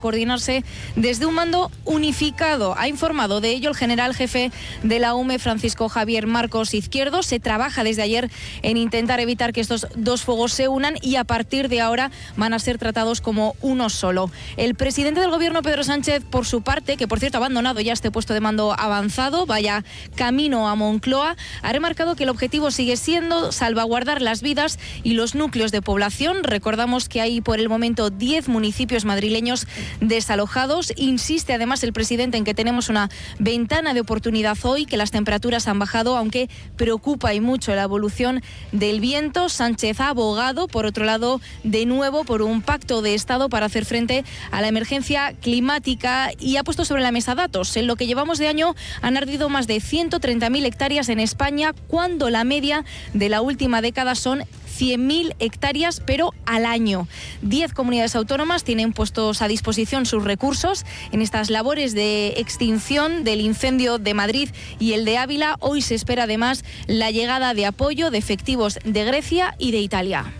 coordinarse desde un mando unificado. Ha informado de ello el general jefe de la UME, Francisco Javier Marcos Izquierdo. Se trabaja desde ayer en intentar evitar que estos dos fuegos se unan y a partir de ahora van a ser tratados como uno solo. El presidente del gobierno, Pedro Sánchez, por su parte, que por cierto ha abandonado ya este puesto de mando avanzado, vaya camino a Moncloa, ha remarcado que el objetivo sigue siendo salvaguardar las vidas y los núcleos de población. Recordamos que hay por el momento 10 municipios madrileños desalojados. Insiste además el presidente en que tenemos una ventana de oportunidad hoy, que las temperaturas han bajado, aunque preocupa y mucho la evolución del viento. Sánchez ha abogado, por otro lado, de nuevo por un pacto de Estado para hacer frente a la emergencia climática y ha puesto sobre la mesa datos. En lo que llevamos de año han ardido más de 130.000 hectáreas en España, cuando la media de la última década son 100.000 hectáreas, pero al año. 10 comunidades autónomas tienen puestos a disposición sus recursos en estas labores de extinción del incendio de Madrid y el de Ávila. Hoy se espera además la llegada de apoyo de efectivos de Grecia y de Italia.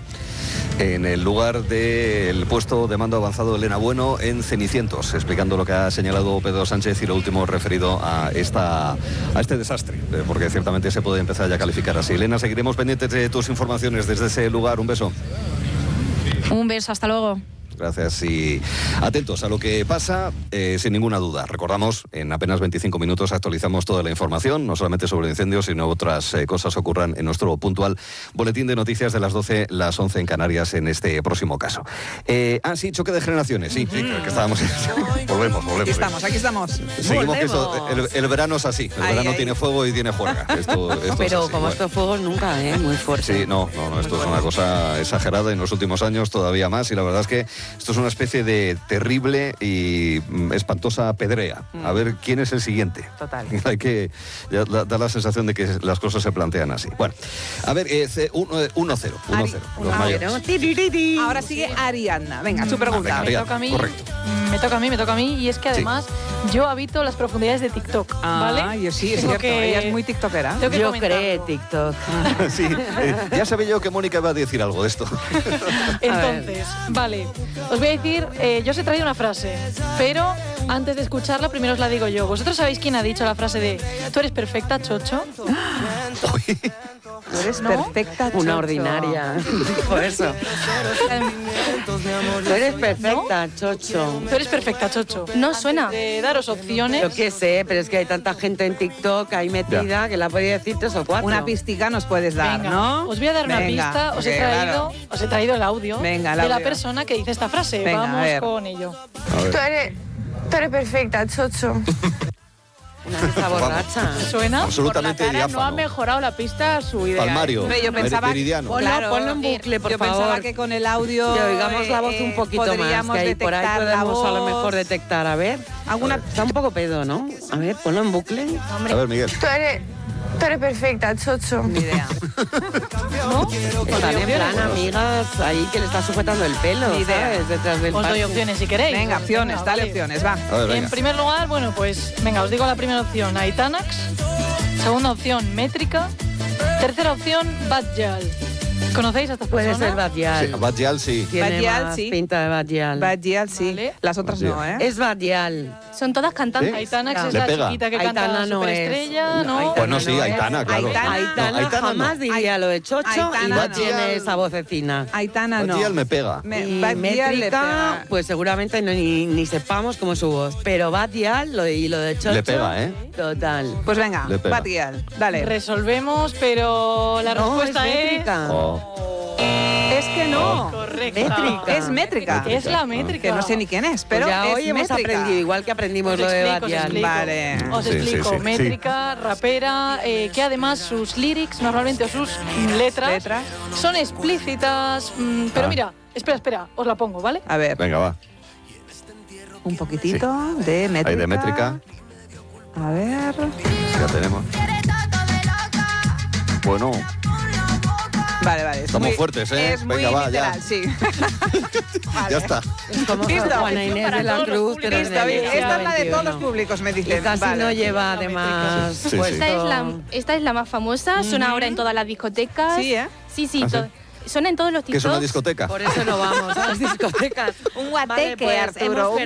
En el lugar del puesto de mando avanzado, Elena Bueno, en Cenicientos, explicando lo que ha señalado Pedro Sánchez y lo último referido a este desastre, porque ciertamente se puede empezar ya a calificar así. Elena, seguiremos pendientes de tus informaciones desde ese lugar. Un beso. Un beso, hasta luego. Gracias y atentos a lo que pasa, sin ninguna duda. Recordamos, en apenas 25 minutos actualizamos toda la información, no solamente sobre incendios, sino otras cosas que ocurran en nuestro puntual boletín de noticias de las 12, las 11 en Canarias en este próximo caso. Sí, choque de generaciones, sí, creo que estábamos. Volvemos. Aquí estamos. Seguimos, que el verano es así, el verano tiene fuego y tiene juerga. Esto pero así, como estos fuegos nunca, muy fuerte. Sí, no, esto es una cosa exagerada en los últimos años, todavía más, y la verdad es que esto es una especie de terrible y espantosa pedrea. A ver quién es el siguiente. Total. Hay que dar la sensación de que las cosas se plantean así. Bueno, a ver, 1-0. Ahora sigue Ariadna. Venga, su pregunta. Venga, Me toca a mí. correcto. Me toca a mí y es que además yo habito las profundidades de TikTok, ¿vale? Yo sí, es Tengo cierto. Ella es muy tiktokera. Yo creé TikTok. Sí, ya sabía yo que Mónica iba a decir algo de esto. Entonces, vale, os voy a decir, yo os he traído una frase, pero antes de escucharla primero os la digo yo. ¿Vosotros sabéis quién ha dicho la frase de "tú eres perfecta, Chocho"? Tú eres perfecta, Chocho. Una ordinaria. Por eso. Tú eres perfecta, Chocho. Tú eres perfecta, Chocho. No suena. De daros opciones. Yo qué sé, pero es que hay tanta gente en TikTok ahí metida que la podía decir 3 o 4. Una pistica nos puedes dar, Venga, ¿no? os voy a dar una pista. Os he traído el audio de la persona que dice esta frase. Venga, vamos con ello. Tú eres perfecta, Chocho. Una vieja borracha. ¿Suena? Absolutamente Por la cara diáfano. no ha mejorado la pista su idea. Palmario, Hombre, yo pensaba meridiano. Ponlo en bucle, por yo favor. pensaba que con el audio Que oigamos la voz un poquito más, podríamos que ahí por ahí detectar la podemos a lo voz. mejor detectar. A ver, está un poco pedo, ¿no? A ver, ponlo en bucle. A ver, Miguel. Tú eres perfecta, Chocho. Ni idea. ¿No? Están en plan amigas ahí que le está sujetando el pelo, Ni idea. ¿sabes? Detrás del Os doy parche. opciones si queréis. Venga, opciones, dale vale. opciones, va. A ver, venga. En primer lugar, bueno, pues venga, os digo la primera opción, Aitanax. Segunda opción, Métrica. Tercera opción, Badjal. ¿Conocéis a estas Puede personas? ser Badial. Sí, Badial, sí. Tiene Badial, más sí. pinta de Badial. Badial, sí. Vale. Las otras no, ¿eh? Es Badial. Son todas cantantes. ¿Sí? Aitanax es Le la pega. chiquita que Aitana canta no Superestrella, es. ¿no? Aitana Bueno, sí, no es. Aitana, claro. Aitana. Aitana, Aitana no. jamás diría lo de Chocho Aitana y no. no tiene esa vocecina. Aitana no. Badial me pega. Y Badial le Métrica, pega. pues seguramente ni sepamos cómo es su voz. Pero Badial, lo de Chocho... Le pega, ¿eh? Total. Pues venga, Le pega. Badial, dale. Resolvemos, pero la No, respuesta es es... Métrica. Es que no. Correcta. Métrica. Es métrica. Es la métrica. Que no sé ni quién es, pero Pues ya es hoy hemos métrica. aprendido, igual que aprendimos Os lo de explico, Badial. Vale. Os Sí, explico. sí, sí. Métrica, rapera, que además sus lyrics, normalmente, o sus letras, son explícitas. Pero mira, espera, os la pongo, ¿vale? A ver, Venga, va. un poquitito de métrica. Ahí de métrica. A ver. Ya tenemos. Bueno, Vale, vale. Estamos fuertes, ¿eh? Es muy Venga, va, ya. literal, sí. Vale. ya está. Como Listo. Juana Inés de la Cruz, pero Listo, bien. Esta es la de todos los públicos, me dicen. Y casi Vale. no lleva además Sí, sí, sí. puesto... Esta es la más famosa, suena ahora en todas las discotecas. Sí, ¿eh? Sí, ¿Ah, sí? suena en todos los ¿Qué TikToks. es una discoteca? Por eso no vamos a las discotecas. Un Vale, guateque, pues Arturo. hemos